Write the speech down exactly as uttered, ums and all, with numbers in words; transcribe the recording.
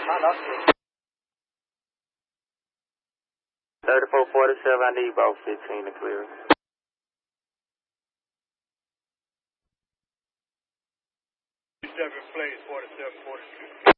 thirty-four forty-seven, I need both fifteen to clear. Seven plays, forty-seven forty-two.